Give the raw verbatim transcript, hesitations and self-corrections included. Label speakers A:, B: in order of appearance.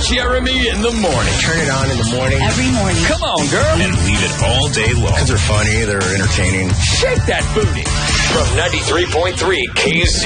A: Jeremy in the morning.
B: Turn it on in the morning.
C: Every morning.
A: Come on, girl.
D: And leave it all day long.
B: Because they're funny, they're entertaining.
A: Shake that booty. From ninety-three point three K Z.